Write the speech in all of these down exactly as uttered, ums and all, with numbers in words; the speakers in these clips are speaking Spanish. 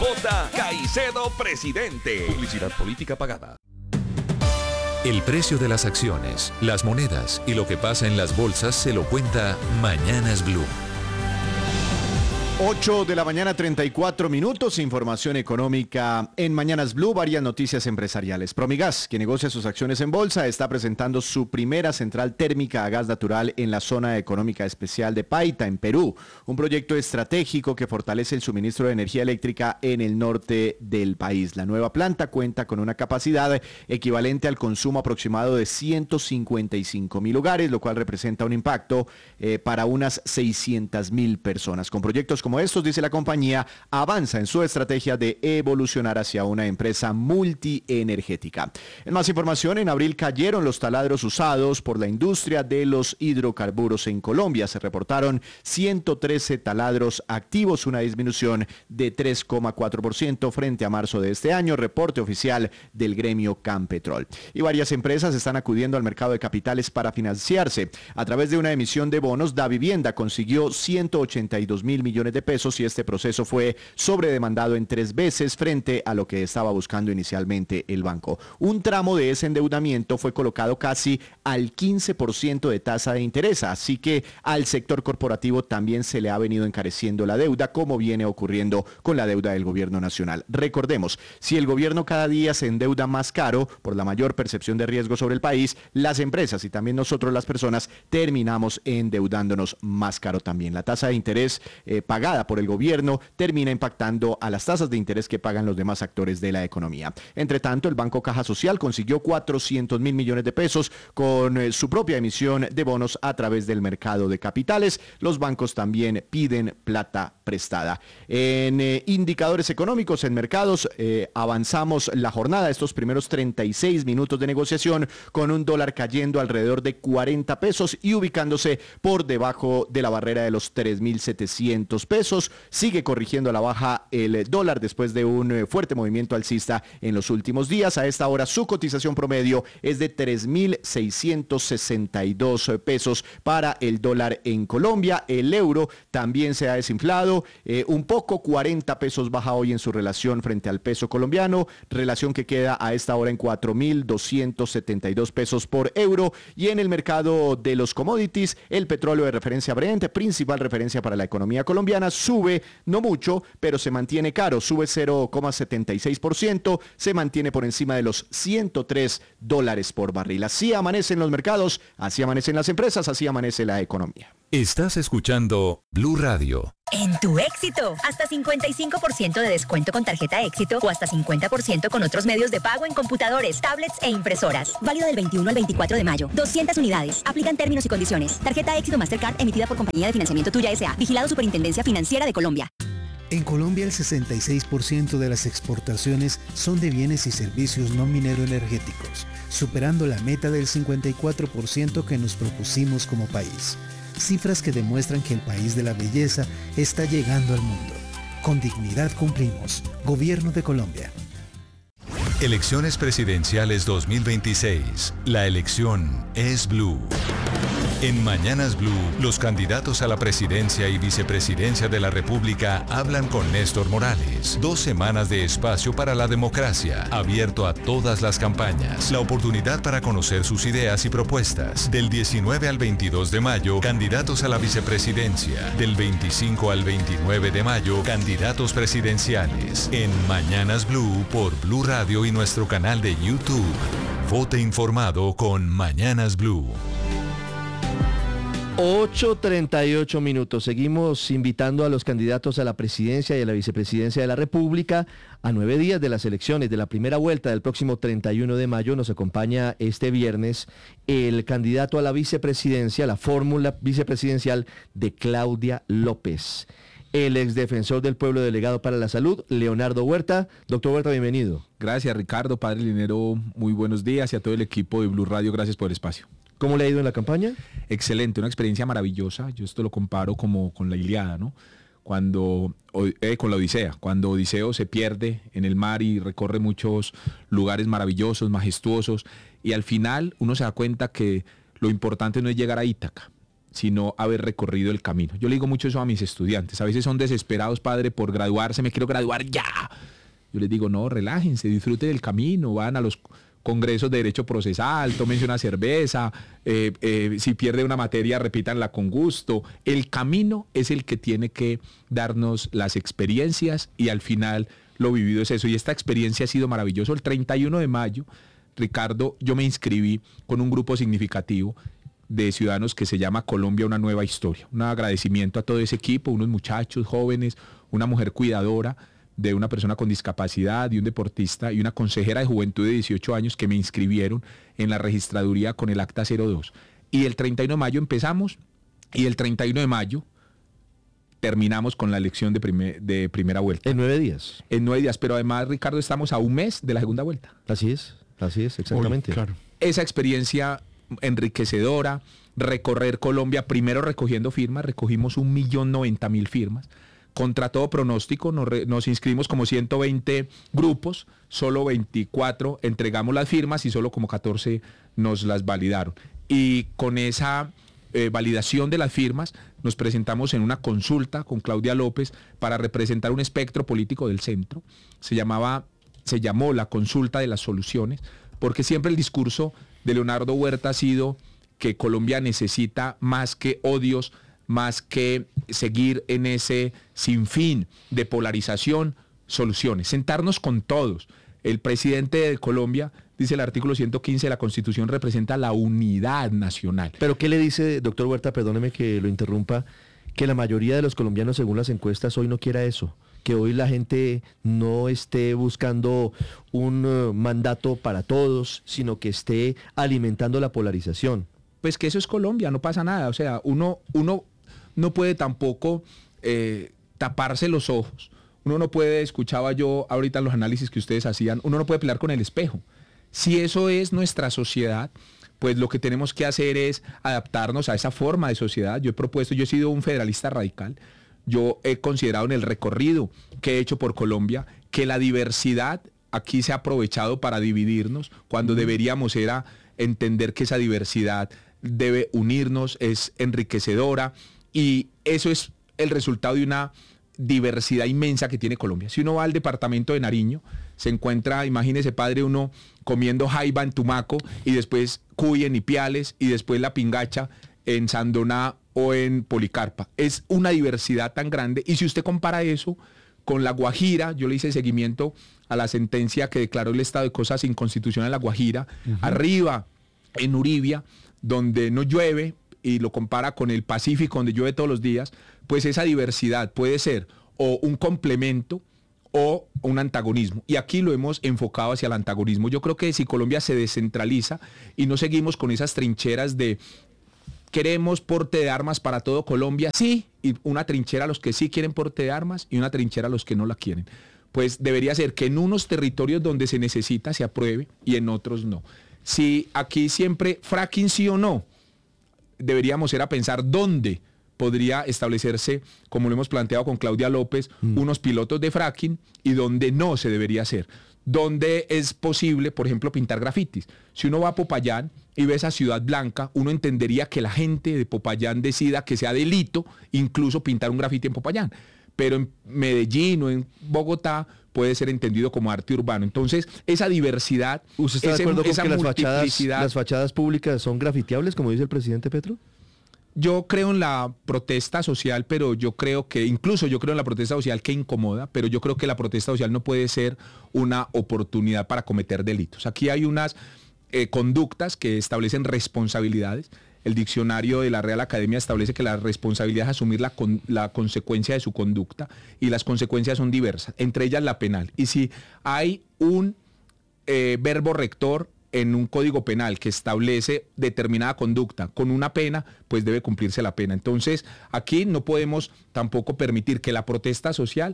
Vota Caicedo presidente. Publicidad política pagada. El precio de las acciones, las monedas y lo que pasa en las bolsas se lo cuenta Mañanas Blue. ocho de la mañana, treinta y cuatro minutos, información económica en Mañanas Blue, varias noticias empresariales. Promigas, que negocia sus acciones en bolsa, está presentando su primera central térmica a gas natural en la zona económica especial de Paita, en Perú, un proyecto estratégico que fortalece el suministro de energía eléctrica en el norte del país. La nueva planta cuenta con una capacidad equivalente al consumo aproximado de ciento cincuenta y cinco mil hogares, lo cual representa un impacto eh, para unas seiscientas mil personas. Con proyectos como Como estos, dice la compañía, avanza en su estrategia de evolucionar hacia una empresa multienergética. En más información, en abril cayeron los taladros usados por la industria de los hidrocarburos en Colombia. Se reportaron ciento trece taladros activos, una disminución de tres coma cuatro por ciento frente a marzo de este año, reporte oficial del gremio Campetrol. Y varias empresas están acudiendo al mercado de capitales para financiarse. A través de una emisión de bonos, Da Vivienda consiguió ciento ochenta y dos mil millones de pesos y este proceso fue sobredemandado en tres veces frente a lo que estaba buscando inicialmente el banco. Un tramo de ese endeudamiento fue colocado casi al quince por ciento de tasa de interés, así que al sector corporativo también se le ha venido encareciendo la deuda, como viene ocurriendo con la deuda del gobierno nacional. Recordemos, si el gobierno cada día se endeuda más caro por la mayor percepción de riesgo sobre el país, las empresas y también nosotros las personas terminamos endeudándonos más caro también. La tasa de interés eh, pagada por el gobierno termina impactando a las tasas de interés que pagan los demás actores de la economía. Entre tanto, el Banco Caja Social consiguió cuatrocientos mil millones de pesos con eh, su propia emisión de bonos a través del mercado de capitales. Los bancos también piden plata prestada. En eh, indicadores económicos, en mercados, eh, avanzamos la jornada, estos primeros treinta y seis minutos de negociación, con un dólar cayendo alrededor de cuarenta pesos y ubicándose por debajo de la barrera de los tres mil setecientos pesos. Sigue corrigiendo a la baja el dólar después de un fuerte movimiento alcista en los últimos días. A esta hora su cotización promedio es de tres mil seiscientos sesenta y dos pesos para el dólar en Colombia. El euro también se ha desinflado eh, un poco, cuarenta pesos baja hoy en su relación frente al peso colombiano, relación que queda a esta hora en cuatro mil doscientos setenta y dos pesos por euro. Y en el mercado de los commodities, el petróleo de referencia Brent, principal referencia para la economía colombiana, sube no mucho, pero se mantiene caro, sube cero coma setenta y seis por ciento, se mantiene por encima de los ciento tres dólares por barril. Así amanecen los mercados, así amanecen las empresas, así amanece la economía. Estás escuchando Blue Radio. En tu Éxito, hasta cincuenta y cinco por ciento de descuento con tarjeta Éxito o hasta cincuenta por ciento con otros medios de pago en computadores, tablets e impresoras. Válido del veintiuno al veinticuatro de mayo. doscientas unidades. Aplican términos y condiciones. Tarjeta Éxito Mastercard emitida por Compañía de Financiamiento Tuya S A. Vigilado Superintendencia Financiera de Colombia. En Colombia, el sesenta y seis por ciento de las exportaciones son de bienes y servicios no minero-energéticos, superando la meta del cincuenta y cuatro por ciento que nos propusimos como país. Cifras que demuestran que el país de la belleza está llegando al mundo. Con dignidad cumplimos. Gobierno de Colombia. Elecciones presidenciales dos mil veintiséis. La elección es Blue. En Mañanas Blue, los candidatos a la presidencia y vicepresidencia de la República hablan con Néstor Morales. Dos semanas de espacio para la democracia, abierto a todas las campañas. La oportunidad para conocer sus ideas y propuestas. Del diecinueve al veintidós de mayo, candidatos a la vicepresidencia. Del veinticinco al veintinueve de mayo, candidatos presidenciales. En Mañanas Blue por Blue Radio y nuestro canal de YouTube. Vote informado con Mañanas Blue. ocho treinta y ocho minutos. Seguimos invitando a los candidatos a la presidencia y a la vicepresidencia de la República. A nueve días de las elecciones de la primera vuelta del próximo treinta y uno de mayo nos acompaña este viernes el candidato a la vicepresidencia, la fórmula vicepresidencial de Claudia López. El exdefensor del pueblo delegado para la salud, Leonardo Huerta. Doctor Huerta, bienvenido. Gracias, Ricardo, padre Linero, muy buenos días, y a todo el equipo de Blue Radio, gracias por el espacio. ¿Cómo le ha ido en la campaña? Excelente, una experiencia maravillosa. Yo esto lo comparo como con la Ilíada, ¿no? Cuando, eh, con la Odisea, cuando Odiseo se pierde en el mar y recorre muchos lugares maravillosos, majestuosos, y al final uno se da cuenta que lo importante no es llegar a Ítaca, sino haber recorrido el camino. Yo le digo mucho eso a mis estudiantes. A veces son desesperados, padre, por graduarse, me quiero graduar ya. Yo les digo, no, relájense, disfruten del camino, van a los congresos de derecho procesal, tómense una cerveza, eh, eh, si pierde una materia, repítanla con gusto. El camino es el que tiene que darnos las experiencias y al final lo vivido es eso. Y esta experiencia ha sido maravillosa. El treinta y uno de mayo, Ricardo, yo me inscribí con un grupo significativo de ciudadanos que se llama Colombia Una Nueva Historia. Un agradecimiento a todo ese equipo, unos muchachos jóvenes, una mujer cuidadora de una persona con discapacidad y un deportista y una consejera de juventud de dieciocho años que me inscribieron en la registraduría con el acta cero dos. Y el treinta y uno de mayo empezamos y el treinta y uno de mayo terminamos con la elección de, primer, de primera vuelta. En nueve días. En nueve días, pero además, Ricardo, estamos a un mes de la segunda vuelta. Así es, así es, exactamente. Uy, claro. Esa experiencia enriquecedora, recorrer Colombia, primero recogiendo firmas, recogimos un millón noventa mil firmas. Contra todo pronóstico, nos, re, nos inscribimos como ciento veinte grupos, solo veinticuatro entregamos las firmas y solo como catorce nos las validaron. Y con esa eh, validación de las firmas, nos presentamos en una consulta con Claudia López para representar un espectro político del centro. Se llamaba, se llamó la consulta de las soluciones, porque siempre el discurso de Leonardo Huerta ha sido que Colombia necesita más que odios, más que seguir en ese sinfín de polarización, soluciones, sentarnos con todos. El presidente de Colombia, dice el artículo ciento quince de la Constitución, representa la unidad nacional. Pero ¿qué le dice, doctor Huerta, perdóneme que lo interrumpa, que la mayoría de los colombianos, según las encuestas, hoy no quiera eso? Que hoy la gente no esté buscando un uh, mandato para todos, sino que esté alimentando la polarización. Pues que eso es Colombia, no pasa nada. O sea, uno, uno no puede tampoco eh, taparse los ojos. Uno no puede, escuchaba yo ahorita en los análisis que ustedes hacían, uno no puede pelear con el espejo. Si eso es nuestra sociedad, pues lo que tenemos que hacer es adaptarnos a esa forma de sociedad. Yo he propuesto, yo he sido un federalista radical, yo he considerado en el recorrido que he hecho por Colombia que la diversidad aquí se ha aprovechado para dividirnos, cuando deberíamos era entender que esa diversidad debe unirnos, es enriquecedora. Y eso es el resultado de una diversidad inmensa que tiene Colombia. Si uno va al departamento de Nariño, se encuentra, imagínese, padre, uno comiendo jaiba en Tumaco y después cuy en Ipiales y después la pingacha en Sandoná o en Policarpa. Es una diversidad tan grande y si usted compara eso con La Guajira, yo le hice seguimiento a la sentencia que declaró el estado de cosas inconstitucional en La Guajira, uh-huh. Arriba en Uribia, donde no llueve, y lo compara con el Pacífico, donde llueve todos los días, pues esa diversidad puede ser o un complemento o un antagonismo. Y aquí lo hemos enfocado hacia el antagonismo. Yo creo que si Colombia se descentraliza y no seguimos con esas trincheras de queremos porte de armas para todo Colombia, sí, y una trinchera a los que sí quieren porte de armas y una trinchera a los que no la quieren. Pues debería ser que en unos territorios donde se necesita se apruebe y en otros no. Si aquí siempre fracking sí o no, deberíamos ir a pensar dónde podría establecerse, como lo hemos planteado con Claudia López, mm. unos pilotos de fracking y dónde no se debería hacer. Donde es posible, por ejemplo, pintar grafitis. Si uno va a Popayán y ve esa ciudad blanca, uno entendería que la gente de Popayán decida que sea delito incluso pintar un grafiti en Popayán. Pero en Medellín o en Bogotá puede ser entendido como arte urbano. Entonces, esa diversidad, ¿usted está ese, de acuerdo con esa que las fachadas, multiplicidad... las fachadas públicas son grafiteables, como dice el presidente Petro? Yo creo en la protesta social, pero yo creo que, incluso yo creo en la protesta social que incomoda, pero yo creo que la protesta social no puede ser una oportunidad para cometer delitos. Aquí hay unas eh, conductas que establecen responsabilidades. El diccionario de la Real Academia establece que la responsabilidad es asumir la, con, la consecuencia de su conducta y las consecuencias son diversas, entre ellas la penal. Y si hay un eh, verbo rector en un código penal que establece determinada conducta con una pena, pues debe cumplirse la pena. Entonces, aquí no podemos tampoco permitir que la protesta social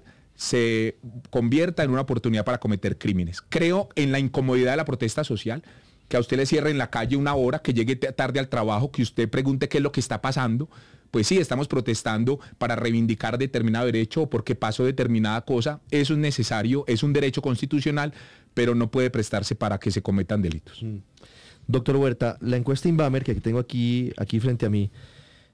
se convierta en una oportunidad para cometer crímenes. Creo en la incomodidad de la protesta social, que a usted le cierre en la calle una hora, que llegue tarde al trabajo, que usted pregunte qué es lo que está pasando. Pues sí, estamos protestando para reivindicar determinado derecho o porque pasó determinada cosa. Eso es necesario, es un derecho constitucional, pero no puede prestarse para que se cometan delitos. Mm. Doctor Huerta, la encuesta Inbamer, que tengo aquí, aquí frente a mí,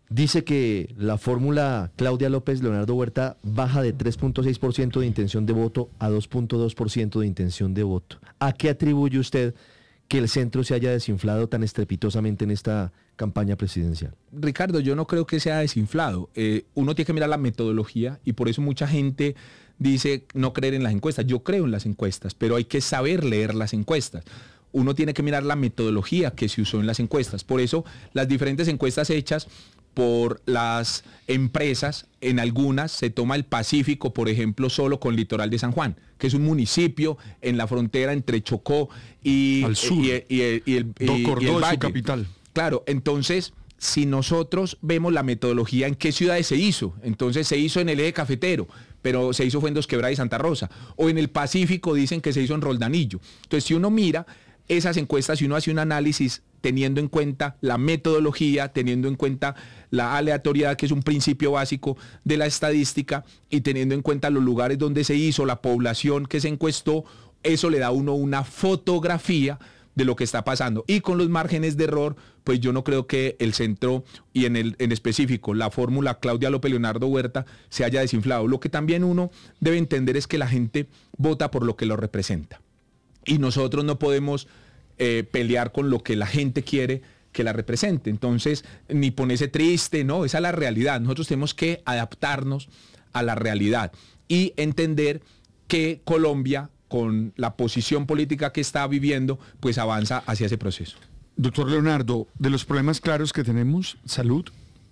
dice que la fórmula Claudia López-Leonardo Huerta baja de tres punto seis por ciento de intención de voto a dos punto dos por ciento de intención de voto. ¿A qué atribuye usted que el centro se haya desinflado tan estrepitosamente en esta campaña presidencial? Ricardo, yo no creo que sea desinflado. Eh, uno tiene que mirar la metodología y por eso mucha gente dice no creer en las encuestas. Yo creo en las encuestas, pero hay que saber leer las encuestas. Uno tiene que mirar la metodología que se usó en las encuestas. Por eso las diferentes encuestas hechas por las empresas, en algunas se toma el Pacífico, por ejemplo, solo con Litoral de San Juan, que es un municipio en la frontera entre Chocó y, al sur, y, y, y, y el, y, Docordó y el es Valle. su capital. Claro, entonces, si nosotros vemos la metodología en qué ciudades se hizo, entonces se hizo en el eje cafetero, pero se hizo fue en Dos Quebradas y Santa Rosa, o en el Pacífico dicen que se hizo en Roldanillo. Entonces, si uno mira esas encuestas, si uno hace un análisis teniendo en cuenta la metodología, teniendo en cuenta la aleatoriedad, que es un principio básico de la estadística, y teniendo en cuenta los lugares donde se hizo, la población que se encuestó, eso le da a uno una fotografía de lo que está pasando. Y con los márgenes de error, pues yo no creo que el centro, y en, el, en específico la fórmula Claudia López-Leonardo Huerta, se haya desinflado. Lo que también uno debe entender es que la gente vota por lo que lo representa. Y nosotros no podemos eh, pelear con lo que la gente quiere que la represente. Entonces, ni ponerse triste, no, esa es la realidad. Nosotros tenemos que adaptarnos a la realidad y entender que Colombia, con la posición política que está viviendo, pues avanza hacia ese proceso. Doctor Leonardo, de los problemas claros que tenemos, salud,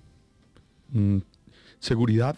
mmm, seguridad,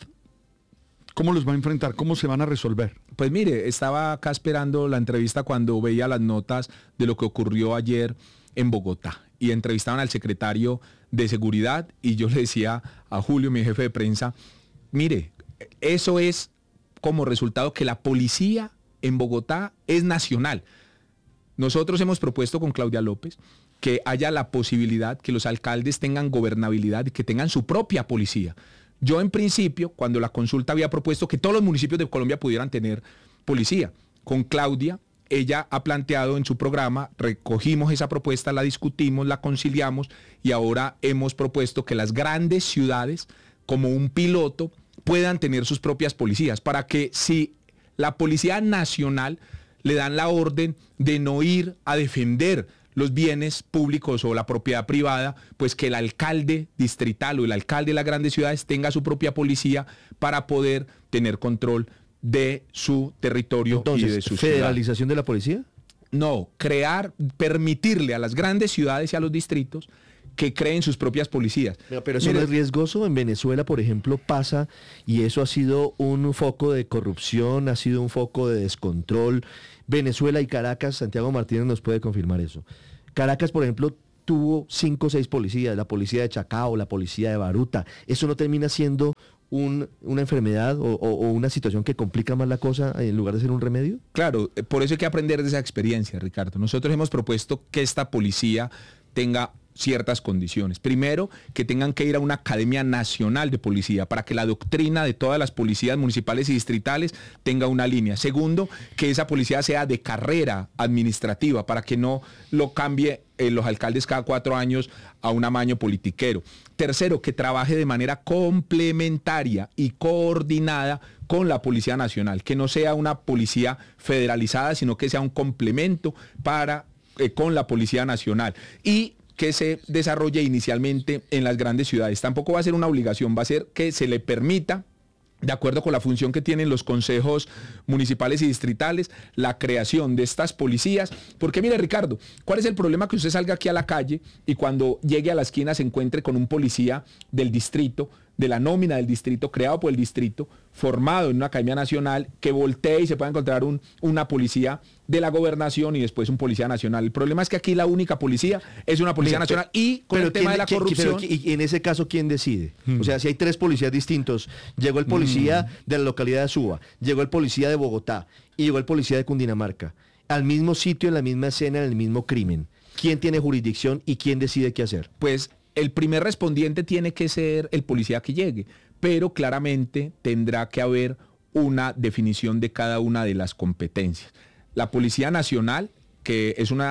¿cómo los va a enfrentar? ¿Cómo se van a resolver? Pues mire, estaba acá esperando la entrevista cuando veía las notas de lo que ocurrió ayer en Bogotá y entrevistaban al secretario de Seguridad y yo le decía a Julio, mi jefe de prensa, mire, eso es como resultado que la policía en Bogotá es nacional. Nosotros hemos propuesto con Claudia López que haya la posibilidad que los alcaldes tengan gobernabilidad y que tengan su propia policía. Yo en principio, cuando la consulta había propuesto que todos los municipios de Colombia pudieran tener policía. Con Claudia, ella ha planteado en su programa, recogimos esa propuesta, la discutimos, la conciliamos y ahora hemos propuesto que las grandes ciudades, como un piloto, puedan tener sus propias policías para que si la Policía Nacional le dan la orden de no ir a defender los bienes públicos o la propiedad privada, pues que el alcalde distrital o el alcalde de las grandes ciudades tenga su propia policía para poder tener control de su territorio. Entonces, y de su ¿federalización ciudad. de la policía? No, crear, permitirle a las grandes ciudades y a los distritos que creen sus propias policías. Pero, pero eso Mire, no es riesgoso. En Venezuela, por ejemplo, pasa y eso ha sido un foco de corrupción, ha sido un foco de descontrol. Venezuela y Caracas, Santiago Martínez nos puede confirmar eso. Caracas, por ejemplo, tuvo cinco o seis policías, la policía de Chacao, la policía de Baruta. ¿Eso no termina siendo un, una enfermedad o, o, o una situación que complica más la cosa en lugar de ser un remedio? Claro, por eso hay que aprender de esa experiencia, Ricardo. Nosotros hemos propuesto que esta policía tenga ciertas condiciones. Primero, que tengan que ir a una academia nacional de policía para que la doctrina de todas las policías municipales y distritales tenga una línea. Segundo, que esa policía sea de carrera administrativa para que no lo cambie eh, los alcaldes cada cuatro años a un amaño politiquero. Tercero, que trabaje de manera complementaria y coordinada con la Policía Nacional, que no sea una policía federalizada, sino que sea un complemento para, eh, con la Policía Nacional. Y que se desarrolle inicialmente en las grandes ciudades. Tampoco va a ser una obligación, va a ser que se le permita, de acuerdo con la función que tienen los consejos municipales y distritales, la creación de estas policías. Porque mire, Ricardo, ¿cuál es el problema? Que usted salga aquí a la calle y cuando llegue a la esquina se encuentre con un policía del distrito, de la nómina del distrito, creado por el distrito, formado en una academia nacional, que voltee y se pueda encontrar un, una policía de la gobernación y después un policía nacional. El problema es que aquí la única policía es una policía Mira, nacional y con pero el tema ¿quién- de la quién- corrupción... pero y en ese caso, ¿quién decide? Hmm. O sea, si hay tres policías distintos, llegó el policía de la localidad de Suba, llegó el policía de Bogotá y llegó el policía de Cundinamarca, al mismo sitio, en la misma escena, en el mismo crimen. ¿Quién tiene jurisdicción y quién decide qué hacer? Pues el primer respondiente tiene que ser el policía que llegue, pero claramente tendrá que haber una definición de cada una de las competencias. La Policía Nacional, que es una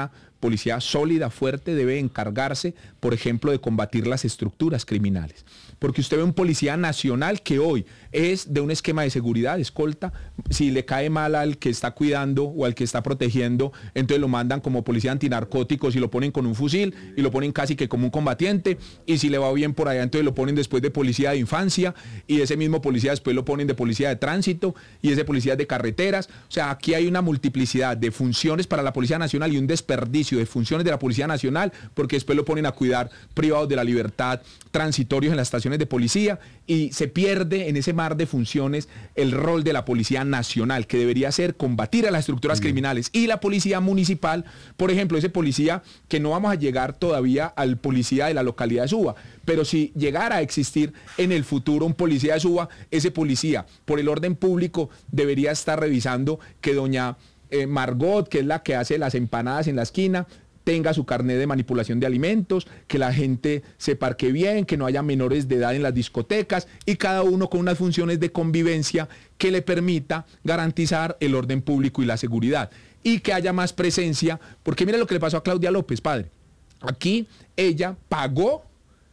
policía sólida, fuerte, debe encargarse, por ejemplo, de combatir las estructuras criminales. Porque usted ve un policía nacional que hoy es de un esquema de seguridad, escolta, si le cae mal al que está cuidando o al que está protegiendo, entonces lo mandan como policía antinarcóticos y lo ponen con un fusil y lo ponen casi que como un combatiente, y si le va bien por allá, entonces lo ponen después de policía de infancia, y ese mismo policía después lo ponen de policía de tránsito, y ese policía de carreteras. O sea, aquí hay una multiplicidad de funciones para la Policía Nacional y un desperdicio de funciones de la Policía Nacional, porque después lo ponen a cuidar privados de la libertad, transitorios en las estaciones de policía, y se pierde en ese mar de funciones el rol de la Policía Nacional, que debería ser combatir a las estructuras mm. criminales, y la Policía Municipal, por ejemplo, ese policía que no vamos a llegar todavía al policía de la localidad de Suba, pero si llegara a existir en el futuro un policía de Suba, ese policía, por el orden público, debería estar revisando que doña eh, Margot, que es la que hace las empanadas en la esquina, tenga su carnet de manipulación de alimentos, que la gente se parque bien, que no haya menores de edad en las discotecas, y cada uno con unas funciones de convivencia que le permita garantizar el orden público y la seguridad, y que haya más presencia, porque mira lo que le pasó a Claudia López, padre. Aquí ella pagó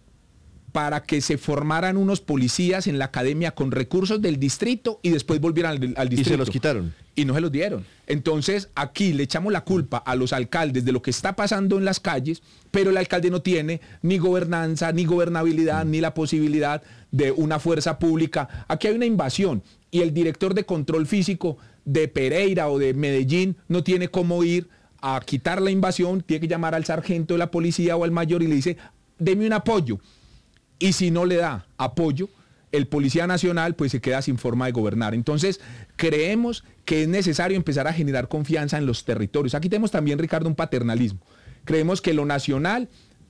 para que se formaran unos policías en la academia con recursos del distrito y después volvieran al, al distrito. Y se los quitaron. Y no se los dieron. Entonces, aquí le echamos la culpa a los alcaldes de lo que está pasando en las calles, pero el alcalde no tiene ni gobernanza, ni gobernabilidad, mm. ni la posibilidad de una fuerza pública. Aquí hay una invasión y el director de control físico de Pereira o de Medellín no tiene cómo ir a quitar la invasión, tiene que llamar al sargento de la policía o al mayor y le dice, deme un apoyo. Y si no le da apoyo, el Policía Nacional pues se queda sin forma de gobernar. Entonces, creemos que es necesario empezar a generar confianza en los territorios. Aquí tenemos también, Ricardo, un paternalismo. Creemos que lo nacional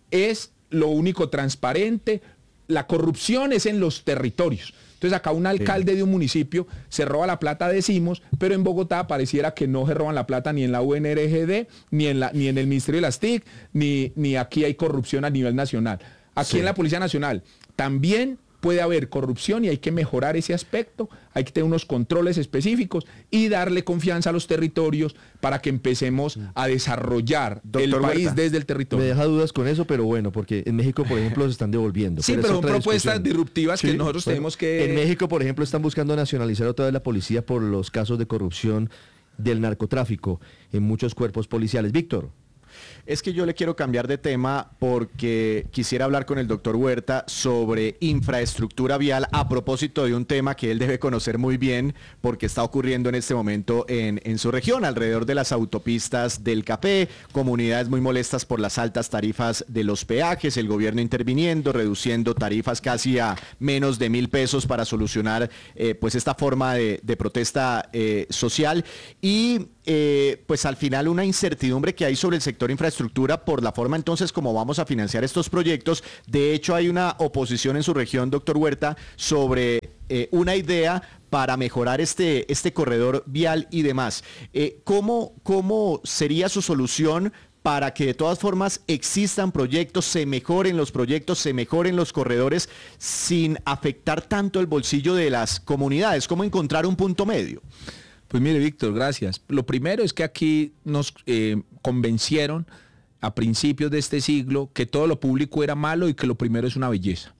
es lo único transparente, la corrupción es en los territorios. Entonces acá un alcalde de un municipio se roba la plata, decimos, pero en Bogotá pareciera que no se roban la plata ni en la U N R G D, ni en, la, ni en el Ministerio de las T I C, ni, ni aquí hay corrupción a nivel nacional. Aquí sí. En la Policía Nacional también puede haber corrupción y hay que mejorar ese aspecto, hay que tener unos controles específicos y darle confianza a los territorios para que empecemos a desarrollar Doctor el país Huerta. Desde el territorio. Me deja dudas con eso, pero bueno, porque en México, por ejemplo, se están devolviendo. Sí, pero, pero son propuestas discusión. disruptivas sí, que nosotros bueno, tenemos que... En México, por ejemplo, están buscando nacionalizar otra vez la policía por los casos de corrupción del narcotráfico en muchos cuerpos policiales. Víctor. Es que yo le quiero cambiar de tema porque quisiera hablar con el doctor Huerta sobre infraestructura vial a propósito de un tema que él debe conocer muy bien porque está ocurriendo en este momento en, en su región, alrededor de las autopistas del Capé, comunidades muy molestas por las altas tarifas de los peajes, el gobierno interviniendo, reduciendo tarifas casi a menos de mil pesos para solucionar eh, pues esta forma de, de protesta eh, social y eh, pues al final una incertidumbre que hay sobre el sector infraestructura por la forma entonces como vamos a financiar estos proyectos. De hecho hay una oposición en su región, doctor Huerta, sobre eh, una idea para mejorar este, este corredor vial y demás. Eh, ¿cómo, ¿Cómo sería su solución para que de todas formas existan proyectos, se mejoren los proyectos, se mejoren los corredores sin afectar tanto el bolsillo de las comunidades? ¿Cómo encontrar un punto medio? Pues mire, Víctor, gracias. Lo primero es que aquí nos eh, convencieron a principios de este siglo que todo lo público era malo y que lo primero es una belleza.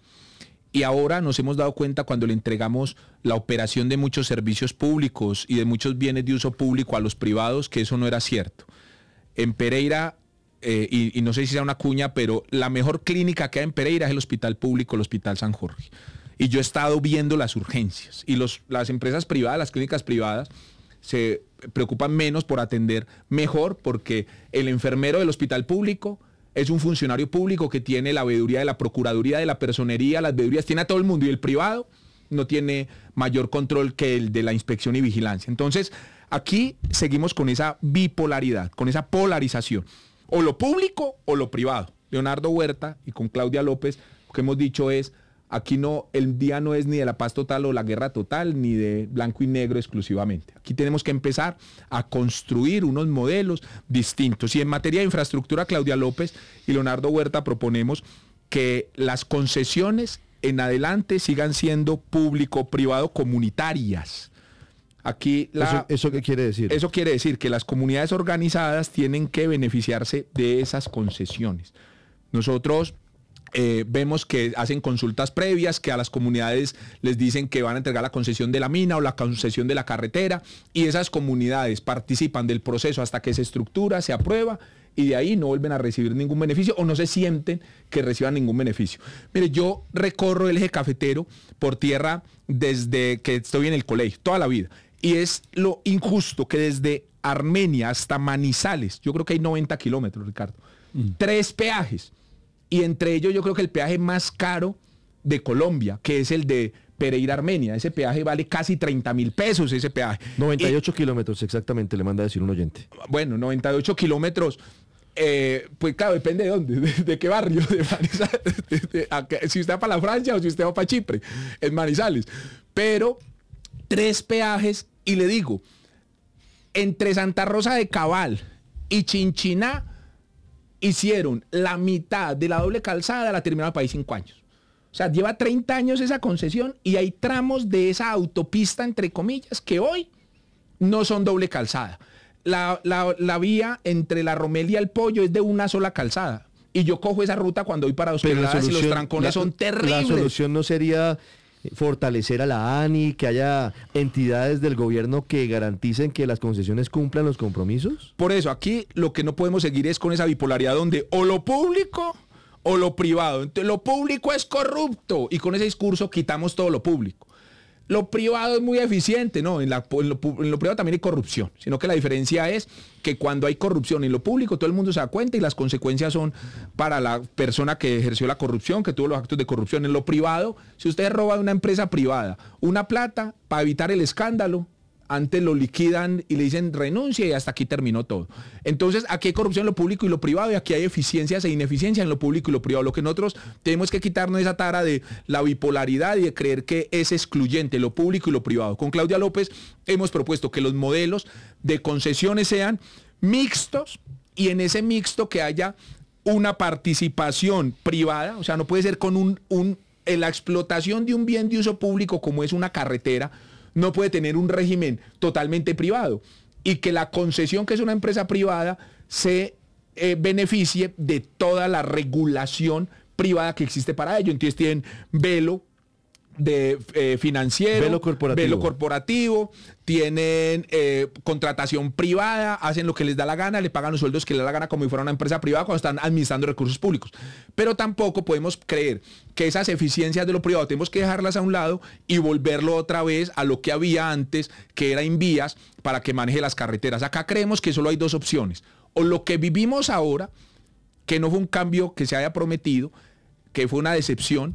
Y ahora nos hemos dado cuenta cuando le entregamos la operación de muchos servicios públicos y de muchos bienes de uso público a los privados que eso no era cierto. En Pereira, eh, y, y no sé si sea una cuña, pero la mejor clínica que hay en Pereira es el Hospital Público, el Hospital San Jorge. Y yo he estado viendo las urgencias y los, las empresas privadas, las clínicas privadas, se preocupan menos por atender mejor porque el enfermero del hospital público es un funcionario público que tiene la veeduría de la Procuraduría, de la Personería, las veedurías, tiene a todo el mundo y el privado no tiene mayor control que el de la inspección y vigilancia. Entonces, aquí seguimos con esa bipolaridad, con esa polarización, o lo público o lo privado. Leonardo Huerta y con Claudia López, lo que hemos dicho es, aquí no, el día no es ni de la paz total o la guerra total, ni de blanco y negro exclusivamente. Aquí tenemos que empezar a construir unos modelos distintos. Y en materia de infraestructura, Claudia López y Leonardo Huerta proponemos que las concesiones en adelante sigan siendo público-privado comunitarias. Aquí la, ¿Eso, ¿Eso qué quiere decir? Eso quiere decir que las comunidades organizadas tienen que beneficiarse de esas concesiones. Nosotros eh, vemos que hacen consultas previas, que a las comunidades les dicen que van a entregar la concesión de la mina o la concesión de la carretera, y esas comunidades participan del proceso hasta que se estructura, se aprueba, y de ahí no vuelven a recibir ningún beneficio o no se sienten que reciban ningún beneficio. Mire, yo recorro el eje cafetero por tierra desde que estoy en el colegio, toda la vida. Y es lo injusto que desde Armenia hasta Manizales, yo creo que hay noventa kilómetros, Ricardo, mm. tres peajes. Y entre ellos yo creo que el peaje más caro de Colombia, que es el de Pereira, Armenia. Ese peaje vale casi treinta mil pesos, ese peaje. noventa y ocho y, kilómetros exactamente, le manda a decir un oyente. Bueno, noventa y ocho kilómetros. Eh, pues claro, depende de dónde, de, de qué barrio, de Manizales, de, de, de, si usted va para la Francia o si usted va para Chipre, en Manizales. Pero tres peajes, y le digo, entre Santa Rosa de Cabal y Chinchiná hicieron la mitad de la doble calzada, la terminaron para ahí cinco años. O sea, lleva treinta años esa concesión y hay tramos de esa autopista, entre comillas, que hoy no son doble calzada. La, la, la vía entre la Romelia y el Pollo es de una sola calzada. Y yo cojo esa ruta cuando voy para Dos Pedradas y los trancones la, son terribles. La solución no sería fortalecer a la A N I, que haya entidades del gobierno que garanticen que las concesiones cumplan los compromisos. Por eso, aquí lo que no podemos seguir es con esa bipolaridad donde o lo público o lo privado. Entonces, lo público es corrupto y con ese discurso quitamos todo lo público. Lo privado es muy eficiente, ¿no? En, la, en, lo, en lo privado también hay corrupción, sino que la diferencia es que cuando hay corrupción en lo público todo el mundo se da cuenta y las consecuencias son para la persona que ejerció la corrupción, que tuvo los actos de corrupción. En lo privado, si usted roba de una empresa privada una plata para evitar el escándalo, antes lo liquidan y le dicen renuncia y hasta aquí terminó todo. Entonces, aquí hay corrupción en lo público y lo privado y aquí hay eficiencias e ineficiencias en lo público y lo privado. Lo que nosotros tenemos que quitarnos esa tara de la bipolaridad y de creer que es excluyente lo público y lo privado. Con Claudia López hemos propuesto que los modelos de concesiones sean mixtos y en ese mixto que haya una participación privada, o sea, no puede ser con un, un en la explotación de un bien de uso público como es una carretera, no puede tener un régimen totalmente privado y que la concesión, que es una empresa privada, se eh, beneficie de toda la regulación privada que existe para ello. Entonces tienen velo de eh, financiero, velo corporativo, velo corporativo tienen eh, contratación privada, hacen lo que les da la gana, le pagan los sueldos que les da la gana como si fuera una empresa privada cuando están administrando recursos públicos. Pero tampoco podemos creer que esas eficiencias de lo privado tenemos que dejarlas a un lado y volverlo otra vez a lo que había antes, que era Invías, para que maneje las carreteras. Acá creemos que solo hay dos opciones. O lo que vivimos ahora, que no fue un cambio que se haya prometido, que fue una decepción,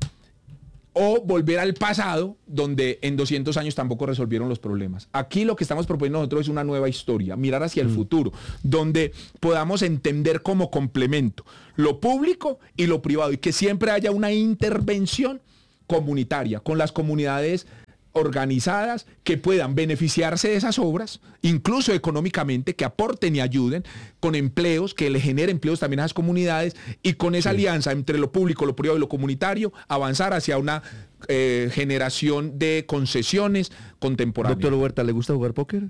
o volver al pasado, donde en doscientos años tampoco resolvieron los problemas. Aquí lo que estamos proponiendo nosotros es una nueva historia, mirar hacia el mm. futuro, donde podamos entender como complemento lo público y lo privado, y que siempre haya una intervención comunitaria con las comunidades organizadas que puedan beneficiarse de esas obras, incluso económicamente, que aporten y ayuden con empleos, que le generen empleos también a esas comunidades y con esa sí. alianza entre lo público, lo privado y lo comunitario, avanzar hacia una eh, generación de concesiones contemporáneas. Doctor Huerta, ¿le gusta jugar póker?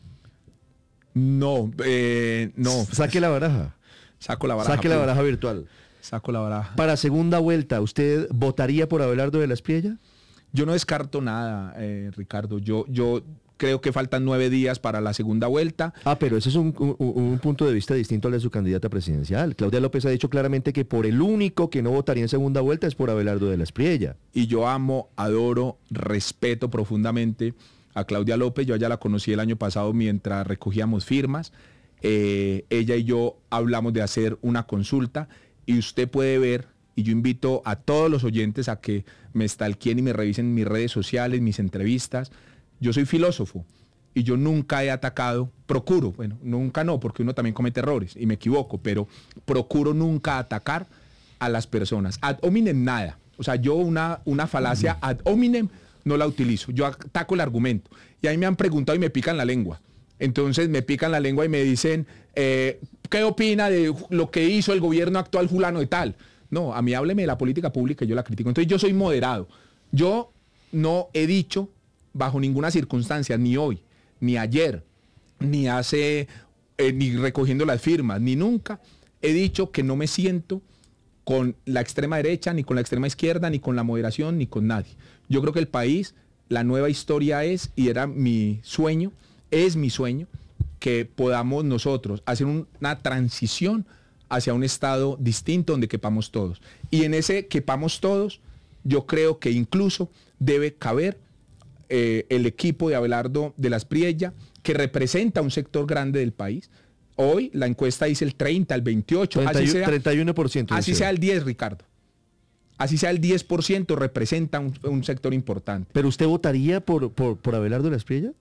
No, eh, no. Saque la baraja. Saco la baraja. Saque la baraja virtual. Saco la baraja. Para segunda vuelta, ¿usted votaría por Abelardo de la Espriella? Yo no descarto nada, eh, Ricardo. Yo, yo creo que faltan nueve días para la segunda vuelta. Ah, pero ese es un, un, un punto de vista distinto al de su candidata presidencial. Claudia López ha dicho claramente que por el único que no votaría en segunda vuelta es por Abelardo de la Espriella. Y yo amo, adoro, respeto profundamente a Claudia López. Yo ya la conocí el año pasado mientras recogíamos firmas. Eh, ella y yo hablamos de hacer una consulta y usted puede ver, y yo invito a todos los oyentes a que me stalkeen y me revisen mis redes sociales, mis entrevistas. Yo soy filósofo y yo nunca he atacado, procuro, bueno, nunca no, porque uno también comete errores y me equivoco, pero procuro nunca atacar a las personas. Ad hominem nada. O sea, yo una, una falacia ad hominem no la utilizo. Yo ataco el argumento. Y ahí me han preguntado y me pican la lengua. Entonces me pican la lengua y me dicen, eh, ¿qué opina de lo que hizo el gobierno actual fulano de tal? No, a mí hábleme de la política pública y yo la critico. Entonces yo soy moderado. Yo no he dicho bajo ninguna circunstancia, ni hoy, ni ayer, ni hace, eh, ni recogiendo las firmas, ni nunca, he dicho que no me siento con la extrema derecha, ni con la extrema izquierda, ni con la moderación, ni con nadie. Yo creo que el país, la nueva historia es, y era mi sueño, es mi sueño, que podamos nosotros hacer un, una transición hacia un estado distinto donde quepamos todos. Y en ese quepamos todos, yo creo que incluso debe caber eh, el equipo de Abelardo de la Espriella, que representa un sector grande del país. Hoy la encuesta dice el treinta, el veintiocho, treinta, así sea, treinta y uno por ciento. así sea el diez, Ricardo. Así sea el diez por ciento, representa un, un sector importante. ¿Pero usted votaría por, por, por Abelardo de la Espriella?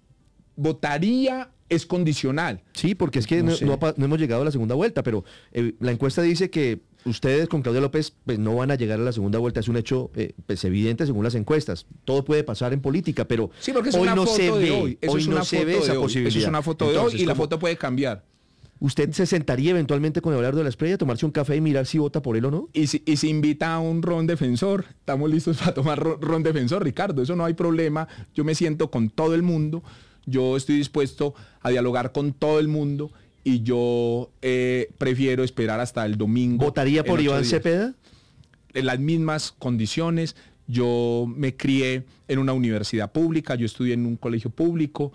Votaría es condicional. Sí, porque es que No no, sé. no ha- no hemos llegado a la segunda vuelta, pero eh, la encuesta dice que ustedes con Claudia López pues, no van a llegar a la segunda vuelta. Es un hecho eh, pues, evidente según las encuestas. Todo puede pasar en política, pero Sí, porque es hoy una no foto se de ve, hoy. Eso hoy es no una se foto ve de esa hoy. posibilidad. Eso es una foto de Entonces, hoy y la ¿cómo- foto puede cambiar. ¿Usted se sentaría eventualmente con Abelardo de la Espriella a tomarse un café y mirar si vota por él o no? Y si, y si invita a un ron defensor, estamos listos para tomar ron, ron defensor, Ricardo. Eso no hay problema. Yo me siento con todo el mundo. Yo estoy dispuesto a dialogar con todo el mundo y yo eh, prefiero esperar hasta el domingo. ¿Votaría en por ocho Iván días. Cepeda? En las mismas condiciones. Yo me crié en una universidad pública, yo estudié en un colegio público,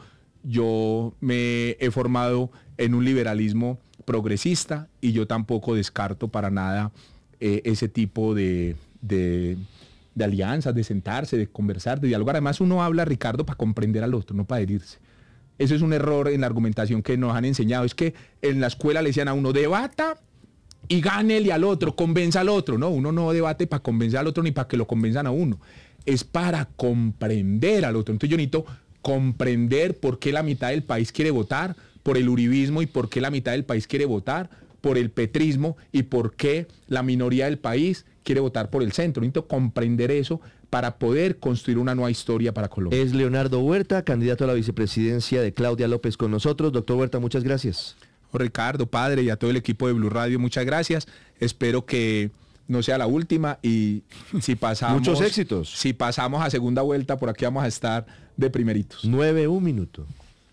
yo me he formado en un liberalismo progresista y yo tampoco descarto para nada eh, ese tipo de, de, de alianzas, de sentarse, de conversar, de dialogar. Además uno habla, Ricardo, para comprender al otro, no para herirse. Eso es un error en la argumentación que nos han enseñado. Es que en la escuela le decían a uno, debata y gánele al otro, convenza al otro. No, uno no debate para convencer al otro ni para que lo convenzan a uno. Es para comprender al otro. Entonces yo necesito comprender por qué la mitad del país quiere votar por el uribismo y por qué la mitad del país quiere votar por el petrismo y por qué la minoría del país quiere votar por el centro. Necesito comprender eso para poder construir una nueva historia para Colombia. Es Leonardo Huerta, candidato a la vicepresidencia de Claudia López con nosotros. Doctor Huerta, muchas gracias. Ricardo, padre, y a todo el equipo de Blue Radio, muchas gracias. Espero que no sea la última y si pasamos... Muchos éxitos. Si pasamos a segunda vuelta, por aquí vamos a estar de primeritos. nueve, un minuto.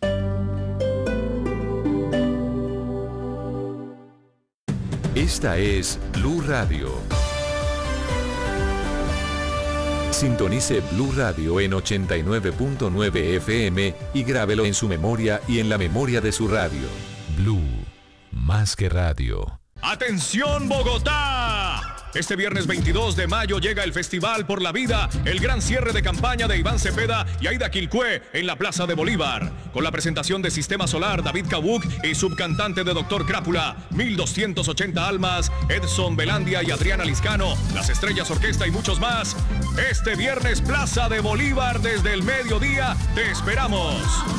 Esta es Blue Radio. Sintonice Blue Radio en ochenta y nueve punto nueve F M y grábelo en su memoria y en la memoria de su radio. Blue, más que radio. ¡Atención Bogotá! Este viernes veintidós de mayo llega el Festival por la Vida, el gran cierre de campaña de Iván Cepeda y Aida Quilcué en la Plaza de Bolívar. Con la presentación de Sistema Solar, David Cabuc y subcantante de Doctor Crápula, mil doscientos ochenta almas, Edson Belandia y Adriana Liscano, Las Estrellas Orquesta y muchos más. Este viernes Plaza de Bolívar desde el mediodía, te esperamos.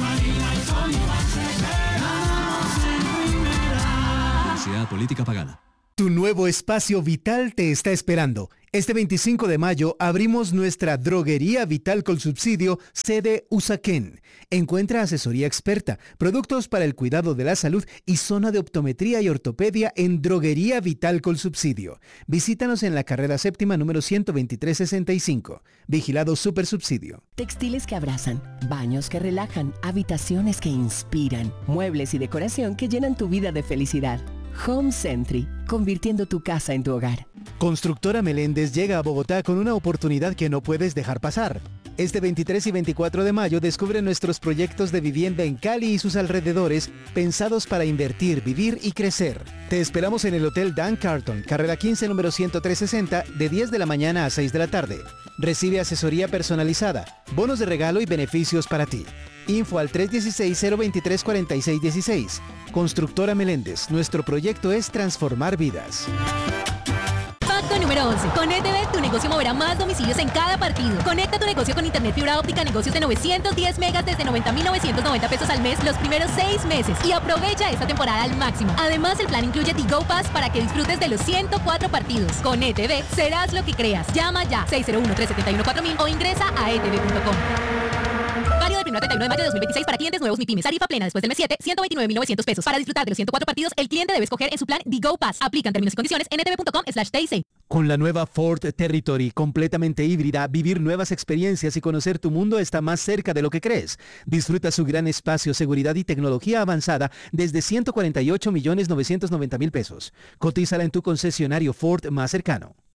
Publicidad política pagada. Tu nuevo espacio Vital te está esperando. Este veinticinco de mayo abrimos nuestra Droguería Vital con Subsidio, sede Usaquén. Encuentra asesoría experta, productos para el cuidado de la salud y zona de optometría y ortopedia en Droguería Vital con Subsidio. Visítanos en la carrera séptima número ciento veintitrés sesenta y cinco. Vigilado Super Subsidio. Textiles que abrazan, baños que relajan, habitaciones que inspiran, muebles y decoración que llenan tu vida de felicidad. Home Sentry, convirtiendo tu casa en tu hogar. Constructora Meléndez llega a Bogotá con una oportunidad que no puedes dejar pasar. Este veintitrés y veinticuatro de mayo descubre nuestros proyectos de vivienda en Cali y sus alrededores, pensados para invertir, vivir y crecer. Te esperamos en el Hotel Dan Carlton, carrera quince, número ciento tres sesenta, de diez de la mañana a seis de la tarde. Recibe asesoría personalizada, bonos de regalo y beneficios para ti. Info al tres uno seis, cero dos tres, cuatro seis uno seis. Constructora Meléndez, nuestro proyecto es transformar vidas. Pacto número once. Con E T V tu negocio moverá más domicilios en cada partido. Conecta tu negocio con internet fibra óptica, negocios de novecientos diez megas desde noventa mil novecientos noventa pesos al mes los primeros seis meses y aprovecha esta temporada al máximo. Además, el plan incluye Tigo Pass para que disfrutes de los ciento cuatro partidos. Con E T V serás lo que creas. Llama ya seis cero uno, tres siete uno, cuatro mil o ingresa a e t v punto com. Válido del primero treinta y uno de mayo de dos mil veintiséis para clientes nuevos MIPYMES. Tarifa plena después del mes siete, ciento veintinueve mil novecientos pesos. Para disfrutar de los ciento cuatro partidos, el cliente debe escoger en su plan The Go Pass. Aplican términos y condiciones en ntv.com slash TIC. Con la nueva Ford Territory completamente híbrida, vivir nuevas experiencias y conocer tu mundo está más cerca de lo que crees. Disfruta su gran espacio, seguridad y tecnología avanzada desde ciento cuarenta y ocho millones novecientos noventa mil pesos. Cotízala en tu concesionario Ford más cercano.